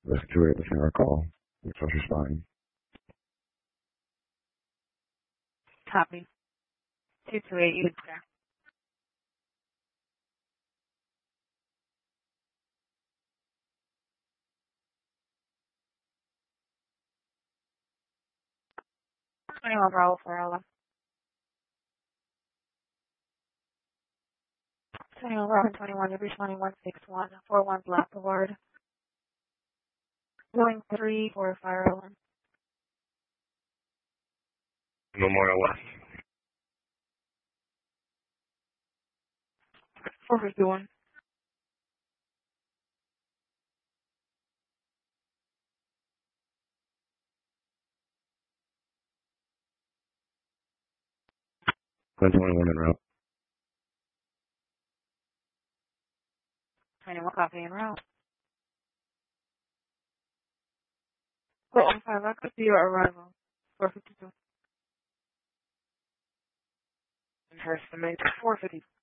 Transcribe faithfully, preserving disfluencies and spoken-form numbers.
Listen to it, listen to our call. Trust your spine. Copy. two two eight, you can clear. twenty-one Bravo for Ella. twenty-one Bravo twenty-one, you're responding one six one four one Black Boulevard. Going three for fire alarm. Memorial West. four fifty-one. one twenty-one en route. twenty-one copy en route. four one five, I could see your arrival. four fifty-two. Estimate four fifty.